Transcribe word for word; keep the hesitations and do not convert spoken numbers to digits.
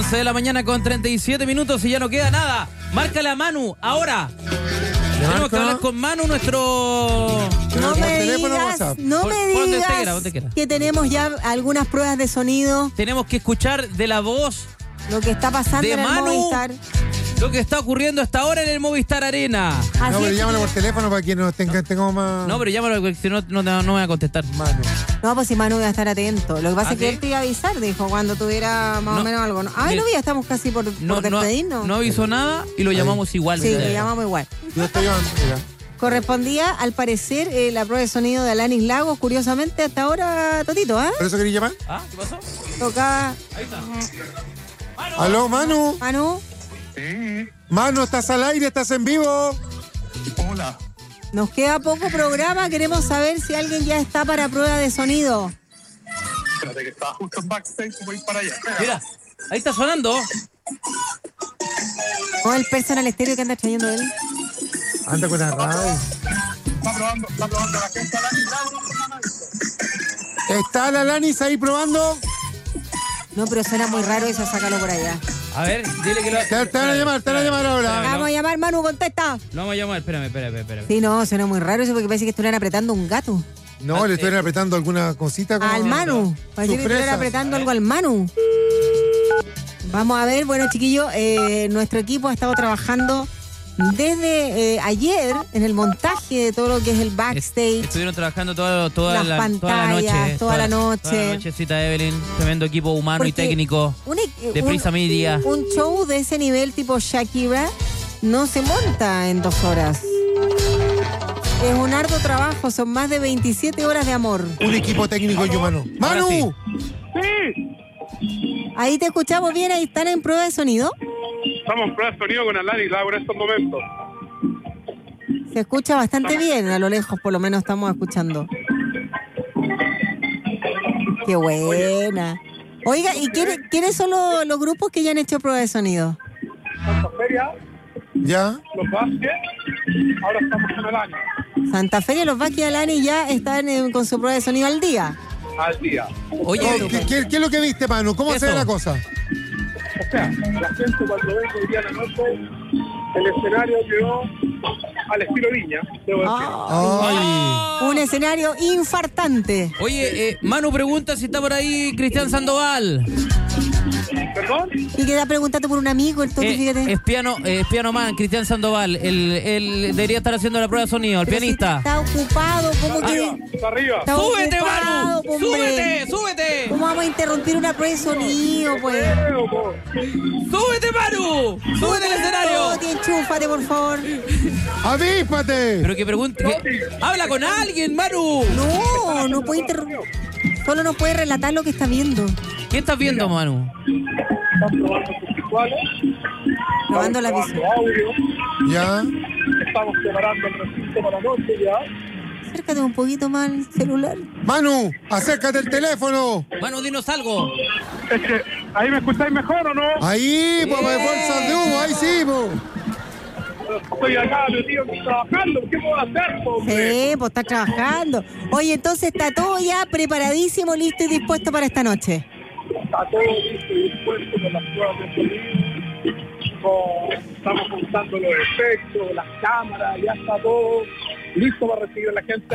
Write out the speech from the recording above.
once de la mañana con treinta y siete minutos y ya no queda nada. Márcale a Manu, ahora. Tenemos que hablar con Manu, nuestro... No me digas, no me digas que tenemos ya algunas pruebas de sonido. Tenemos que escuchar de la voz lo que está pasando de en el Manu, Movistar. Lo que está ocurriendo hasta ahora en el Movistar Arena. Así no, pero llámalo por teléfono para que nos tenga, tengamos más... No, pero llámalo porque si no, no, no me va a contestar. Manu. No, pues si Manu iba a estar atento. Lo que pasa ¿Ah, es que sí? él te iba a avisar, dijo, cuando tuviera más No, o menos algo. Ay, no, ya estamos casi por, no, por despedirnos. No, no avisó nada y lo llamamos Ahí. igual. Sí, ¿verdad? lo llamamos igual. Yo estoy llamando, mira. Correspondía, al parecer, eh, la prueba de sonido de Alanis Lagos. Curiosamente, hasta ahora, Totito, ¿ah? ¿eh? ¿Por eso quería llamar? ¿Ah? ¿Qué pasó? Tocaba. Ahí está. Manu. ¿Aló, Manu? Manu, Sí, Manu, estás al aire, estás en vivo. hola. nos queda poco programa. Queremos saber si alguien ya está para prueba de sonido. Espérate que estaba justo en backstage, voy para allá. Espera. Mira, ahí está sonando. O el personal estéreo que anda trayendo él. Anda con la radio. Está probando, está probando la gente a la ¿Está la Lanis ahí probando? No, pero suena muy raro eso, sácalo por allá. A ver, dile que lo... Te, te van a llamar, te van a llamar ahora. Espérame, Vamos a llamar, Manu, contesta. Lo vamos a llamar, espérame, espérame, espérame. Sí, no, suena muy raro eso porque parece que estuvieran apretando un gato. No, le estuvieran apretando alguna cosita como... Al Manu. Parece que estuvieran apretando algo al Manu. Vamos a ver, bueno, chiquillos, eh, nuestro equipo ha estado trabajando desde eh, ayer en el montaje de todo lo que es el backstage. Estuvieron trabajando toda, toda, Las la, pantallas, toda la noche. toda la noche. Toda la nochecita, Evelyn. Tremendo equipo humano y Porque técnico un, e- de un- Prisa Media. Un show de ese nivel tipo Shakira no se monta en dos horas. Es un arduo trabajo, son más de veintisiete horas de amor. Un equipo técnico y humano. Ahora ¡Manu! sí. Sí, Ahí te escuchamos bien, ahí están en prueba de sonido. estamos en prueba de sonido con Alanis Lagos en estos momentos. Se escucha bastante bien, a lo lejos por lo menos estamos escuchando. Qué buena. Oiga, ¿y quiénes, quiénes son los, los grupos que ya han hecho prueba de sonido? Santa Feria, ¿Ya? los Vázquez, ahora estamos con Alanis, Santa Fe y los Vázquez y Alani ya están eh, con su prueba de sonido al día. al día. Oye, Oh, ¿qué, qué, qué es lo que viste, Manu? ¿Cómo se Eso. ve la cosa? O sea, la gente cuando ve que hoy día a la noche el escenario quedó al estilo Viña, debo decir. Ah, Ay. un escenario infartante. Oye, eh, Manu pregunta si está por ahí Cristian Sandoval. ¿Perdón? Y queda preguntando por un amigo, entonces Eh, fíjate. es piano, eh, es piano man, Cristian Sandoval. Él, él debería estar haciendo la prueba de sonido, el Pero si pianista. está ocupado, ¿cómo Arriba, que...? está arriba. Está ¡Súbete, ocupado, Manu! hombre. ¡Súbete! ¡Súbete! ¿Cómo vamos a interrumpir una prueba de sonido, pues? Creo, po. ¡Súbete, Manu! ¡Súbete al escenario! Toti, enchúfate, por favor. ¡Avíspate! Pero que pregunte. que- ¡Habla con alguien, Manu! No, no puede interrumpir. Solo nos puede relatar lo que está viendo. ¿Qué estás viendo, Manu? Están probando sus visuales, Probando la probando visión. audio, ¿Ya? estamos preparando el recinto para la noche ya. Acércate un poquito más al celular. Manu, acércate el teléfono. Manu, dinos algo. Es que, ¿ahí me escucháis mejor o no? Ahí, pues, de bolsas de humo, ahí sí, pues. Estoy acá metido trabajando, ¿qué puedo hacer, po, hombre? Sí, pues está trabajando. Oye, entonces está todo ya preparadísimo, listo y dispuesto para esta noche. Está todo listo y dispuesto con las pruebas de sonido. Con- Estamos montando los efectos, las cámaras, ya está todo listo para recibir a la gente.